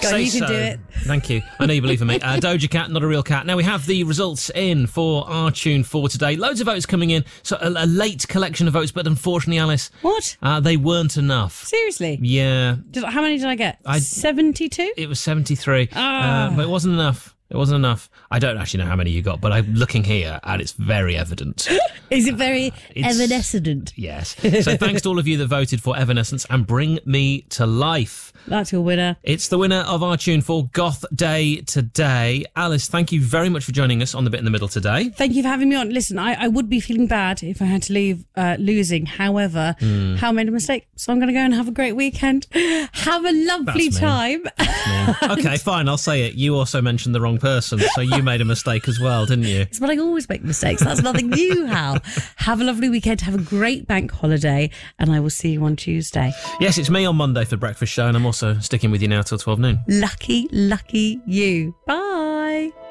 Go on, you can do it. Thank you. I know you believe in me. Doja Cat, not a real cat. Now we have the results in for our tune for today. Loads of votes coming in. So a late collection of votes, but unfortunately, Alice, What? they weren't enough. Seriously? Yeah. How many did I get? 72? It was 73. But it wasn't enough. It wasn't enough. I don't actually know how many you got, but I'm looking here and it's very evident. Is it very evanescent? Yes. So thanks to all of you that voted for Evanescence and Bring Me to Life. That's your winner. It's the winner of our tune for Goth Day today. Alice, thank you very much for joining us on The Bit in the Middle today. Thank you for having me on. Listen, I would be feeling bad if I had to leave losing. However, Hal made a mistake, so I'm going to go and have a great weekend. Have a lovely time. Okay, fine, I'll say it. You also mentioned the wrong person, so you made a mistake as well, didn't you? But I always make mistakes. That's nothing new, Hal. Have a lovely weekend. Have a great bank holiday, and I will see you on Tuesday. Yes, it's me on Monday for the breakfast show, and I'm also sticking with you now till 12 noon. Lucky, lucky you. Bye.